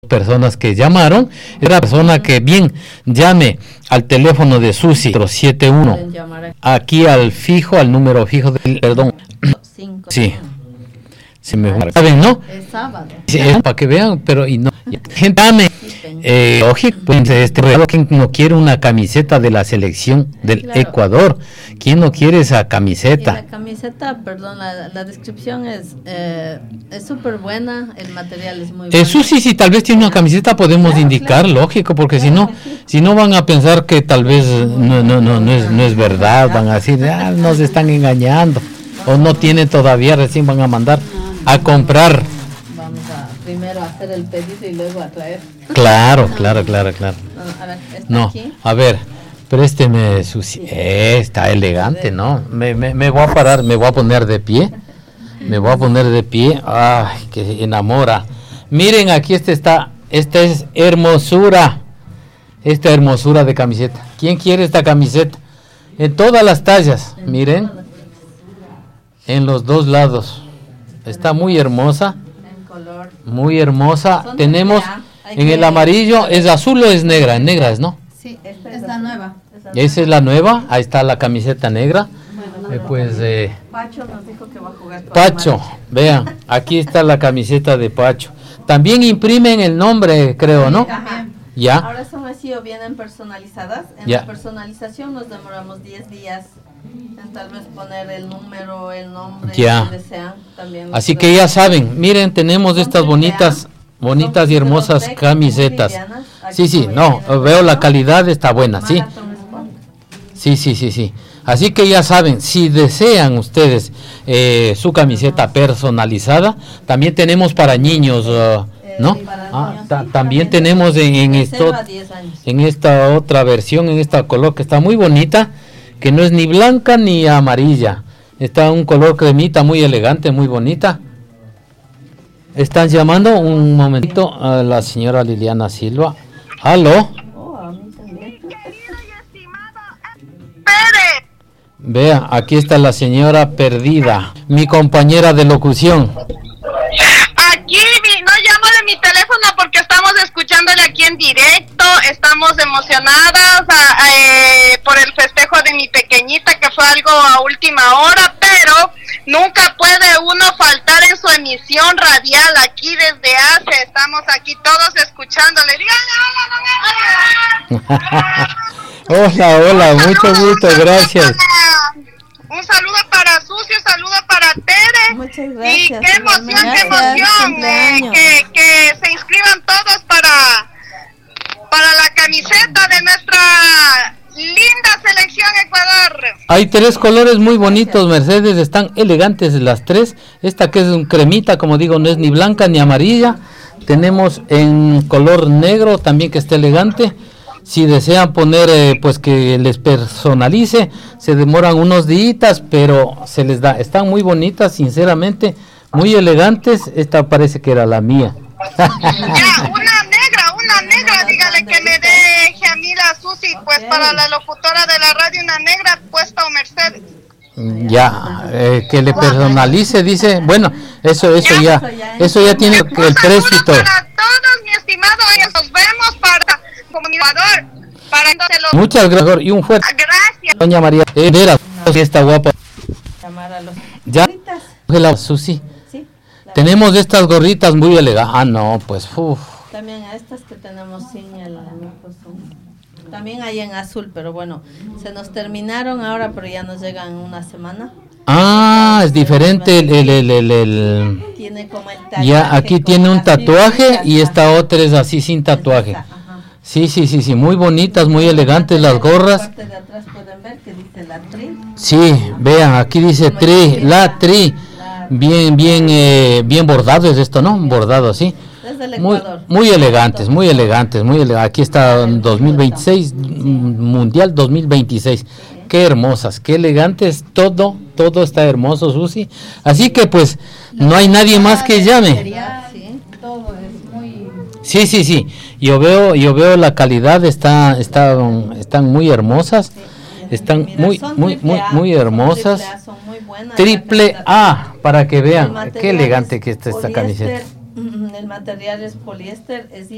personas que llamaron. Era persona que bien llame al teléfono de Susi 71 aquí al fijo, al número fijo del perdón. Sí. Si me saben, ¿no? Es sábado. Sí, para que vean, pero y no. Gente, lógico, pues ¿quién no quiere una camiseta de la selección del Ecuador? ¿Quién no quiere esa camiseta? Y la camiseta, perdón, la descripción es súper buena, el material es muy bueno. Susi, si tal vez tiene una camiseta podemos indicar, lógico, porque si no van a pensar que tal vez no es verdad, van a decir, nos están engañando, o no tiene todavía, recién van a mandar a comprar. Vamos a primero hacer el pedido y luego a traer. Claro. No, aquí. A ver, présteme Susi. Está elegante, ¿no? Me voy a parar, me voy a poner de pie. Ay, que enamora. Miren, aquí esta es hermosura. Esta hermosura de camiseta. ¿Quién quiere esta camiseta? En todas las tallas, miren. En los dos lados. Está muy hermosa. Muy hermosa. Tenemos en el amarillo, ¿es azul o es negra? En negra es, ¿no? Sí, esta es la nueva. Esa es la nueva. Ahí está la camiseta negra. Pacho nos dijo que va a jugar con Pacho, vean, aquí está la camiseta de Pacho. También imprimen el nombre, creo, ¿no? También. Ya. Ahora son así o vienen personalizadas. En la personalización nos demoramos 10 días en tal vez poner el número, el nombre que desean. También así que ya saben, miren, tenemos estas bonitas y hermosas camisetas. Sí, veo la calidad, está buena, ¿sí? Sí. Así que ya saben, si desean ustedes su camiseta personalizada, también tenemos para niños, ¿no? También tenemos en esta otra versión, en esta color que está muy bonita, que no es ni blanca ni amarilla, está un color cremita muy elegante, muy bonita. Están llamando un momentito a la señora Liliana Silva. ¿Aló? Vea, aquí está la señora perdida, mi compañera de locución. Aquí no llamo de mi teléfono porque estamos escuchándole aquí en directo, estamos emocionadas por el festejo de mi pequeñita, que fue algo a última hora, pero nunca puede uno faltar en su emisión radial aquí desde ACE, estamos aquí todos escuchándole. Hola, mucho gusto, gracias. Un saludo para Susi, un saludo para Tere. Muchas gracias. Y qué emoción, que se inscriban todos para la camiseta de nuestra linda selección Ecuador. Hay 3 colores muy bonitos, Mercedes, están elegantes las 3. Esta que es un cremita, como digo, no es ni blanca ni amarilla. Tenemos en color negro también que está elegante. Si desean poner, pues que les personalice, se demoran unos días, pero se les da. Están muy bonitas, sinceramente, muy elegantes. Esta parece que era la mía. Ya, una negra, dígale que me deje a mí la Susi, pues para la locutora de la radio, una negra puesta o Mercedes. Ya, que le personalice, dice. Bueno, eso ya tiene el precio y todo. Para todos, mi estimado, nos vemos para comunicador. Muchas gracias y un fuerte. Gracias. Doña María, veras, está guapa. Ya, la Susi. Sí. Tenemos estas gorritas muy elegantes. No, pues, También a estas que tenemos sin el también hay en azul, pero bueno, se nos terminaron ahora, pero ya nos llegan en una semana. Es diferente Tiene como el tatuaje. Ya, aquí tiene un tatuaje y esta otra es así sin tatuaje. Sí, muy bonitas, muy elegantes las gorras. En la parte de atrás pueden ver que dice la Tri. Sí, vean, aquí dice la Tri. Bien bordado es esto, ¿no? Bordado así. Desde el Ecuador. Muy elegantes. Aquí está 2026, Mundial 2026. Qué hermosas, qué elegantes, todo está hermoso, Susi. Así que pues no hay nadie más que llame. Todo es muy... Sí. Yo veo la calidad, están muy hermosas. Están muy hermosas. Triple A, para que vean qué elegante que está esta camiseta. El material es poliéster, es